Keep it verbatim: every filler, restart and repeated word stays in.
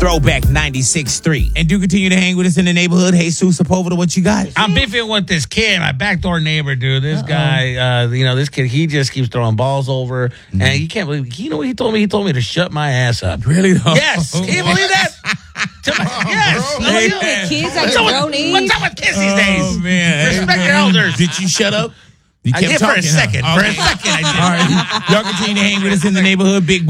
Throwback ninety-six point three. And do continue to hang with us in the neighborhood. Jesus Sepulveda, what you got? I'm beefing with this kid, my backdoor neighbor, dude. This Uh-oh. guy, uh, you know, this kid, he just keeps throwing balls over. Mm-hmm. And you can't believe, you know what he told me? He told me to shut my ass up. Really? Though? Yes. Can you believe that? My, yes. Bro, hey, hey. Kids at your grown age. What's up with kids these days? Oh, man. Respect your elders. Did you shut up? You I kept did talking, for a second. Huh? For a second, I did. All right. Y'all continue to hang with us in the neighborhood. Big